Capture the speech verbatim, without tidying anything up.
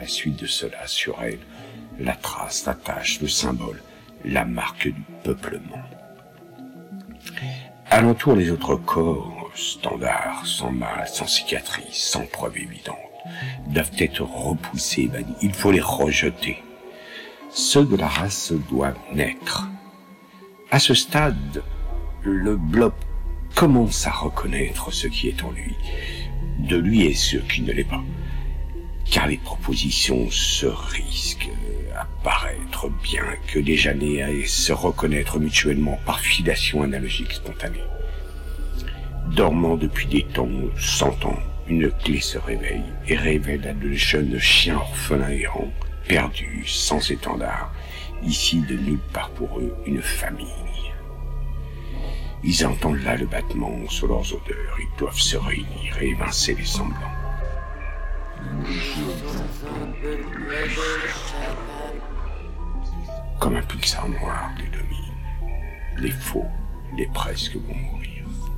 la suite de cela sur elle la trace, la tache, le symbole, la marque du peuplement. Alentour, les autres corps, standards, sans mal, sans cicatrice, sans preuve évidente, doivent être repoussés, bannis. Il faut les rejeter. Ceux de la race doivent naître. À ce stade, le blob commence à reconnaître ce qui est en lui, de lui et ce qui ne l'est pas, car les propositions se risquent à paraître bien que déjà nés à se reconnaître mutuellement par filiation analogique spontanée. Dormant depuis des temps, cent ans, une clé se réveille et révèle à de jeunes chiens orphelins errants, perdus, sans étendard, ici de nulle part pour eux, une famille. Ils entendent là le battement sur leurs odeurs, ils doivent se réunir et évincer les semblants. Comme un pulsar noir les domine, les faux, les presque vont mourir.